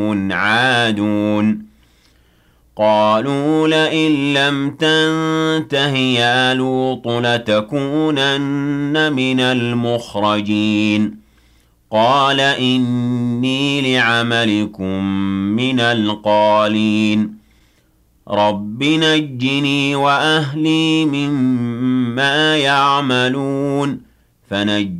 عادون قالوا لئن لم تنته يا لوط لتكونن من المخرجين قال إني لعملكم من القالين رب نجني وأهلي مما يعملون